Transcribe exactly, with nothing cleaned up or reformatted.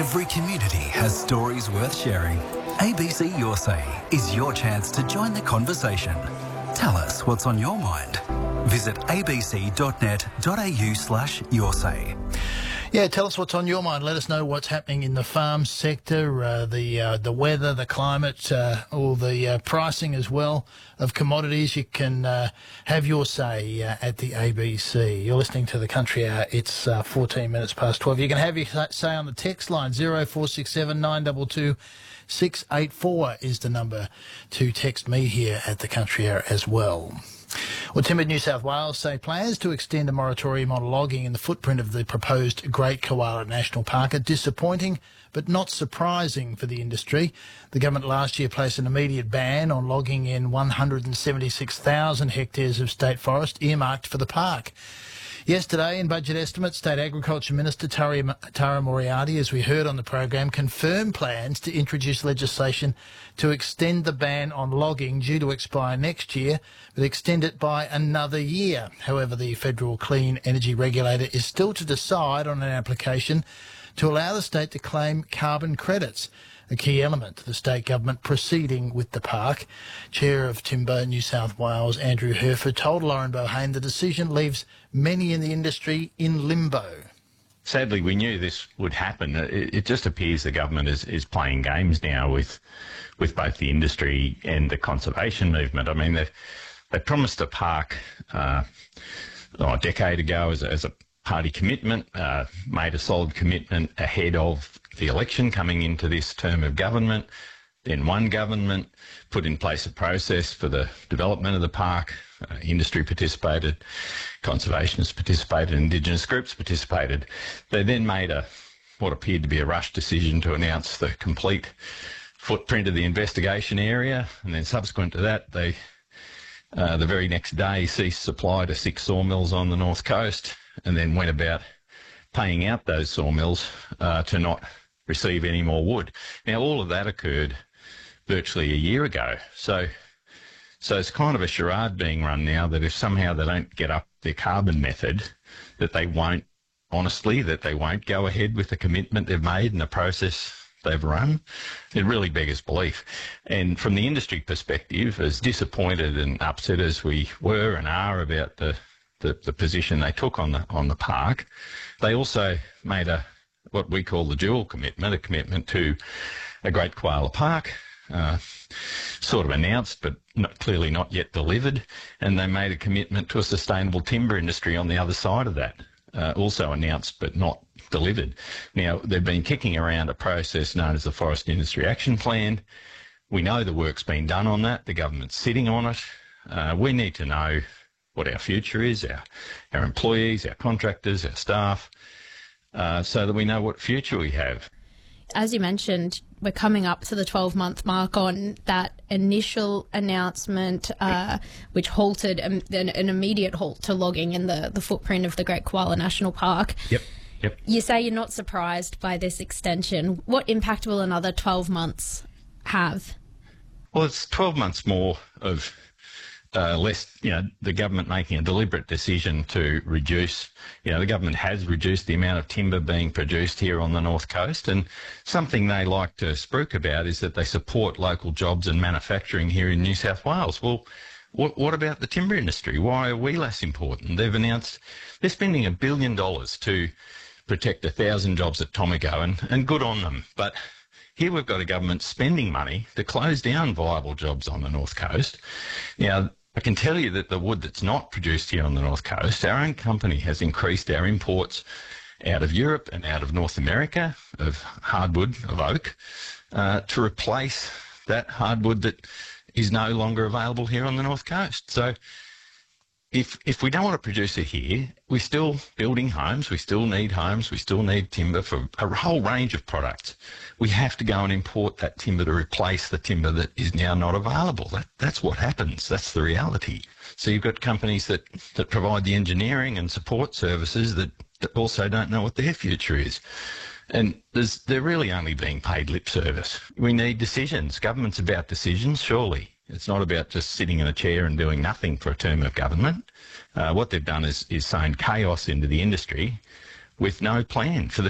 Every community has stories worth sharing. A B C Your Say is your chance to join the conversation. Tell us what's on your mind. Visit abc.net.au slash your say. Yeah, tell us what's on your mind. Let us know what's happening in the farm sector, uh, the uh, the weather, the climate, uh, all the uh, pricing as well of commodities. You can uh, have your say uh, at the A B C. You're listening to the Country Hour. It's uh, fourteen minutes past twelve. You can have your say on the text line. zero four six seven nine two two six eight four is the number to text me here at the Country Hour as well. Well, Timber New South Wales say plans to extend a moratorium on logging in the footprint of the proposed Great Koala National Park are disappointing but not surprising for the industry. The government last year placed an immediate ban on logging in one hundred seventy-six thousand hectares of state forest earmarked for the park. Yesterday, in budget estimates, State Agriculture Minister Tara, Tara Moriarty, as we heard on the program, confirmed plans to introduce legislation to extend the ban on logging due to expire next year, but extend it by another year. However, the Federal Clean Energy Regulator is still to decide on an application to allow the state to claim carbon credits, a key element to the state government proceeding with the park. Chair of Timber New South Wales, Andrew Herford, told Lauren Bohane the decision leaves many in the industry in limbo. Sadly, we knew this would happen. It, it just appears the government is, is playing games now with with both the industry and the conservation movement. I mean, they they promised a park uh, oh, a decade ago as a, as a party commitment, uh, made a solid commitment ahead of the election coming into this term of government. Then one government put in place a process for the development of the park. Uh, industry participated, conservationists participated, Indigenous groups participated. They then made a what appeared to be a rushed decision to announce the complete footprint of the investigation area, and then subsequent to that, they uh, the very next day ceased supply to six sawmills on the north coast, and then went about paying out those sawmills uh, to not receive any more wood. Now, all of that occurred virtually a year ago. So so it's kind of a charade being run now that if somehow they don't get up their carbon method, that they won't, honestly, that they won't go ahead with the commitment they've made and the process they've run. It really beggars belief. And from the industry perspective, as disappointed and upset as we were and are about the The, the position they took on the on the park, they also made a what we call the dual commitment, a commitment to a Great Koala Park, uh, sort of announced but not, clearly not yet delivered, and they made a commitment to a sustainable timber industry on the other side of that, uh, also announced but not delivered. Now, they've been kicking around a process known as the Forest Industry Action Plan. We know the work's been done on that. The government's sitting on it. Uh, we need to know what our future is, our, our employees, our contractors, our staff, uh, so that we know what future we have. As you mentioned, we're coming up to the twelve-month mark on that initial announcement, uh, which halted um, an, an immediate halt to logging in the, the footprint of the Great Koala National Park. Yep, yep. You say you're not surprised by this extension. What impact will another twelve months have? Well, it's twelve months more of Uh, less, you know, the government making a deliberate decision to reduce, you know, the government has reduced the amount of timber being produced here on the North Coast, and something they like to spruik about is that they support local jobs and manufacturing here in New South Wales. Well, what, what about the timber industry? Why are we less important? They've announced they're spending a billion dollars to protect a thousand jobs at Tomago, and, and good on them, but here we've got a government spending money to close down viable jobs on the North Coast. Now, I can tell you that the wood that's not produced here on the North Coast, our own company has increased our imports out of Europe and out of North America of hardwood, of oak, uh, to replace that hardwood that is no longer available here on the North Coast. So if if we don't want to produce it here, we're still building homes, we still need homes, we still need timber for a whole range of products. We have to go and import that timber to replace the timber that is now not available. That, that's what happens. That's the reality. So you've got companies that, that provide the engineering and support services that, that also don't know what their future is. And there's, they're really only being paid lip service. We need decisions. Government's about decisions, surely. It's not about just sitting in a chair and doing nothing for a term of government. Uh, what they've done is, is sown chaos into the industry with no plan for the